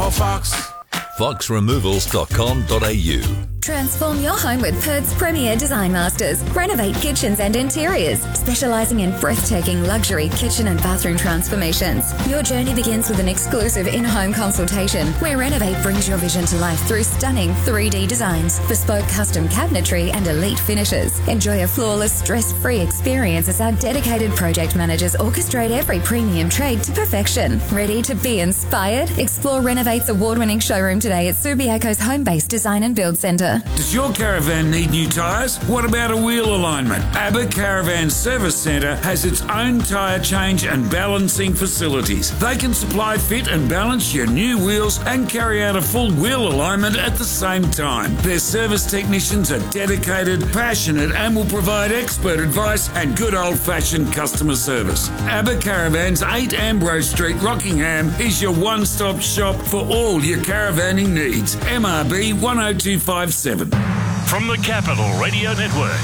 call Fox. foxremovals.com.au. Transform your home with Perth's premier design masters. Renovate kitchens and interiors, specialising in breathtaking luxury kitchen and bathroom transformations. Your journey begins with an exclusive in-home consultation where Renovate brings your vision to life through stunning 3D designs, bespoke custom cabinetry and elite finishes. Enjoy a flawless, stress-free experience as our dedicated project managers orchestrate every premium trade to perfection. Ready to be inspired? Explore Renovate's award-winning showroom today at Subiaco's home-based design and build centre. Does your caravan need new tyres? What about a wheel alignment? ABBA Caravan Service Centre has its own tyre change and balancing facilities. They can supply, fit and balance your new wheels and carry out a full wheel alignment at the same time. Their service technicians are dedicated, passionate and will provide expert advice and good old-fashioned customer service. ABBA Caravans, 8 Ambrose Street, Rockingham is your one-stop shop for all your caravanning needs. MRB 10257. From the Capital Radio Network,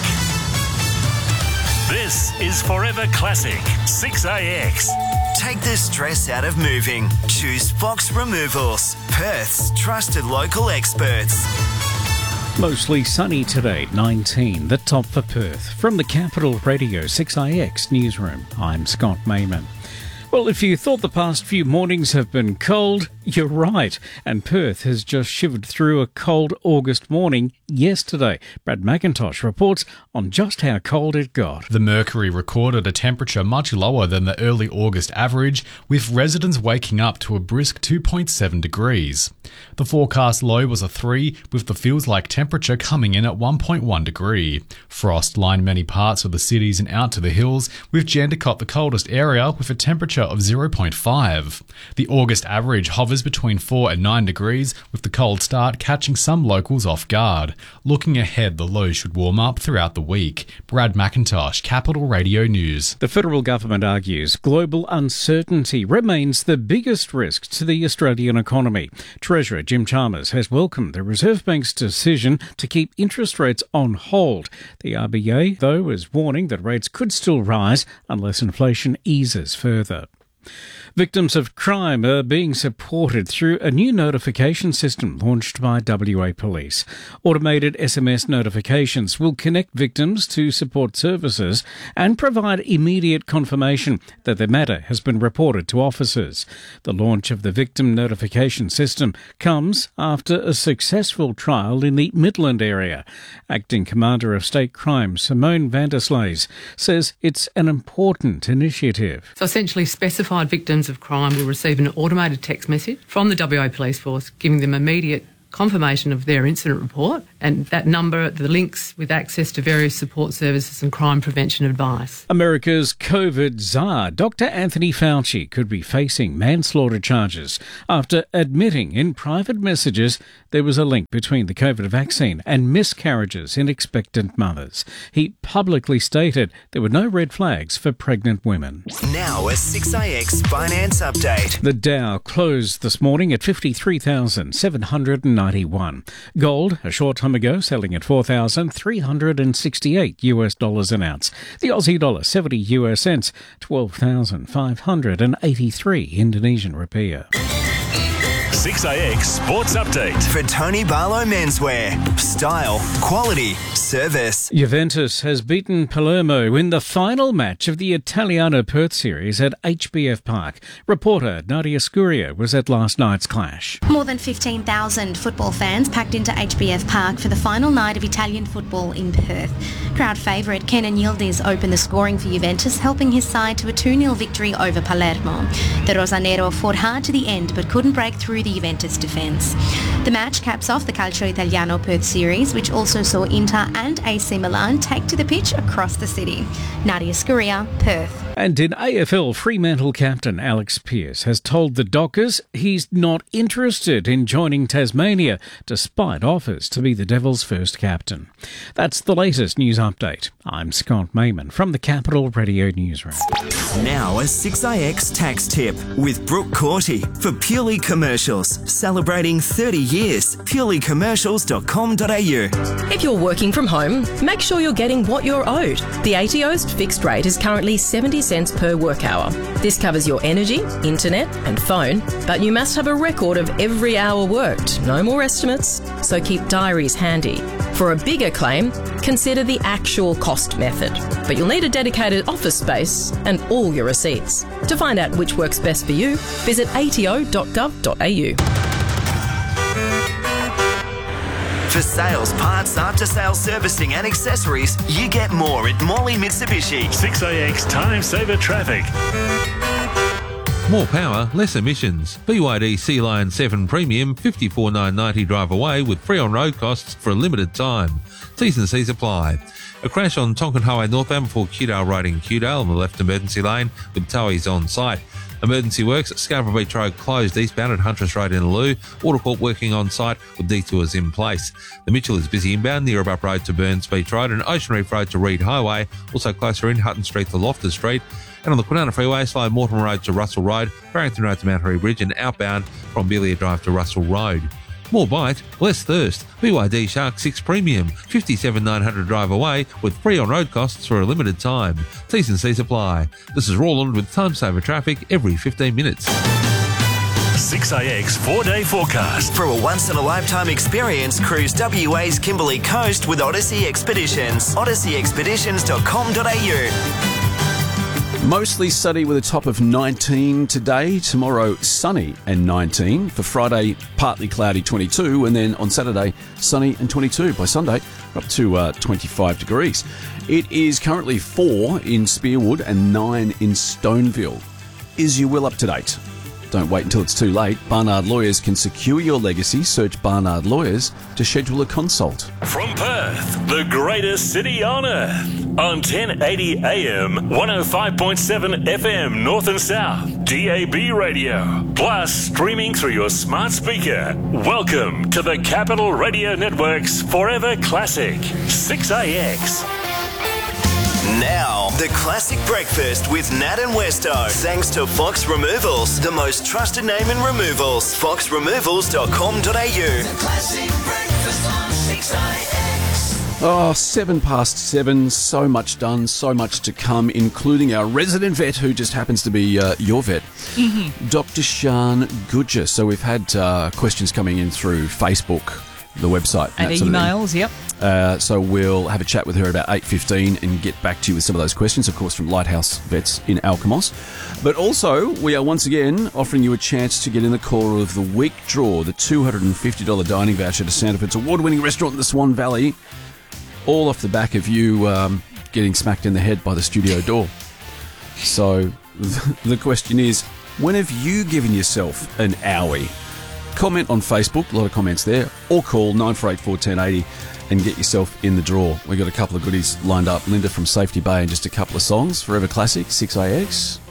this is Forever Classic 6AX. Take the stress out of moving. Choose Fox Removals, Perth's trusted local experts. Mostly sunny today, 19, the top for Perth. From the Capital Radio 6IX newsroom, I'm Scott Mayman. Well, if you thought the past few mornings have been cold, you're right. And Perth has just shivered through a cold August morning yesterday. Brad McIntosh reports on just how cold it got. The mercury recorded a temperature much lower than the early August average, with residents waking up to a brisk 2.7 degrees. The forecast low was a 3, with the feels-like temperature coming in at 1.1 degree. Frost lined many parts of the cities and out to the hills, with Jandakot the coldest area with a temperature of 0.5. The August average hovers between 4 and 9 degrees, with the cold start catching some locals off guard. Looking ahead, the low should warm up throughout the week. Brad McIntosh, Capital Radio News. The federal government argues global uncertainty remains the biggest risk to the Australian economy. Treasurer Jim Chalmers has welcomed the Reserve Bank's decision to keep interest rates on hold. The RBA, though, is warning that rates could still rise unless inflation eases further. Victims of crime are being supported through a new notification system launched by WA Police. Automated SMS notifications will connect victims to support services and provide immediate confirmation that their matter has been reported to officers. The launch of the victim notification system comes after a successful trial in the Midland area. Acting Commander of State Crime Simone Vandersleys says it's an important initiative. So essentially specified victims of crime will receive an automated text message from the WA Police Force giving them immediate confirmation of their incident report, and that number, the links with access to various support services and crime prevention advice. America's COVID czar, Dr. Anthony Fauci, could be facing manslaughter charges after admitting in private messages there was a link between the COVID vaccine and miscarriages in expectant mothers. He publicly stated there were no red flags for pregnant women. Now a 6IX finance update. The Dow closed this morning at 53,791. Gold, a short time ago, selling at $4,368 an ounce. The Aussie dollar, 70 US cents, 12,583 Indonesian rupiah. 6AX Sports Update. For Tony Barlow Menswear. Style, quality, service. Juventus has beaten Palermo in the final match of the Italiano Perth Series at HBF Park. Reporter Nadia Scuria was at last night's clash. More than 15,000 football fans packed into HBF Park for the final night of Italian football in Perth. Crowd favourite Kenan Yildiz opened the scoring for Juventus, helping his side to a 2-0 victory over Palermo. The Rosanero fought hard to the end but couldn't break through the Juventus defence. The match caps off the Calcio Italiano Perth Series, which also saw Inter and AC Milan take to the pitch across the city. Nadia Scuria, Perth. And in AFL, Fremantle captain Alex Pearce has told the Dockers he's not interested in joining Tasmania, despite offers to be the Devils' first captain. That's the latest news update. I'm Scott Mayman from the Capital Radio Newsroom. Now a 6IX tax tip with Brooke Corty for Purely Commercial Removals, celebrating 30 years. purelycommercials.com.au. If you're working from home, make sure you're getting what you're owed. The ATO's fixed rate is currently 70 cents per work hour. This covers your energy, internet and phone, but you must have a record of every hour worked. No more estimates, so keep diaries handy. For a bigger claim, consider the actual cost method, but you'll need a dedicated office space and all your receipts. To find out which works best for you, visit ato.gov.au. For sales, parts, after-sales servicing and accessories, you get more at Morley Mitsubishi. 6AX Time Saver Traffic. More power, less emissions. BYD Sea Lion 7 Premium, $54,990 drive away with free on-road costs for a limited time. T's and C's apply. A crash on Tonkin Highway northbound before Kewdale Road in Kewdale on the left emergency lane with towies on site. Emergency works at Scarborough Beach Road closed eastbound at Huntress Road in Loo. Watercourt working on site with detours in place. The Mitchell is busy inbound near Abrupt Road to Burns Beach Road and Ocean Reef Road to Reed Highway. Also closer in Hutton Street to Loftus Street. And on the Kwinana Freeway, slow Mortimer Road to Russell Road, Barrington Road to Mount Harry Bridge and outbound from Belia Drive to Russell Road. More bite, less thirst. BYD Shark 6 Premium, $57,900 drive away with free on-road costs for a limited time. T's and C's apply. This is Roland with Time Saver Traffic every 15 minutes. 6AX 4-day forecast. For a once-in-a-lifetime experience, cruise WA's Kimberley Coast with Odyssey Expeditions. odysseyexpeditions.com.au. Mostly sunny with a top of 19 today. Tomorrow, sunny and 19. For Friday, partly cloudy, 22. And then on Saturday, sunny and 22. By Sunday, up to 25 degrees. It is currently 4 in Spearwood and 9 in Stoneville. Is your will up to date? Don't wait until it's too late. Barnard Lawyers can secure your legacy. Search Barnard Lawyers to schedule a consult. From Perth, the greatest city on earth. On 1080 AM, 105.7 FM North and South, DAB radio. Plus streaming through your smart speaker. Welcome to the Capital Radio Network's Forever Classic, 6AX. Now, the classic breakfast with Nat and Westo. Thanks to Fox Removals, the most trusted name in removals. foxremovals.com.au. The classic breakfast on 6AX. Oh, 7:07. So much done, so much to come, including our resident vet, who just happens to be your vet, Dr. Shan Gujjar. So we've had questions coming in through Facebook, the website. And emails, yep. So we'll have a chat with her about 8:15 and get back to you with some of those questions, of course, from Lighthouse Vets in Alkimos. But also, we are once again offering you a chance to get in the Caller of the Week draw, the $250 dining voucher to Sandifer's award-winning restaurant in the Swan Valley, all off the back of you getting smacked in the head by the studio door. So the question is, when have you given yourself an owie? Comment on Facebook, a lot of comments there, or call 948 41080 and get yourself in the draw. We've got a couple of goodies lined up. Linda from Safety Bay and just a couple of songs. Forever Classic, 6AX.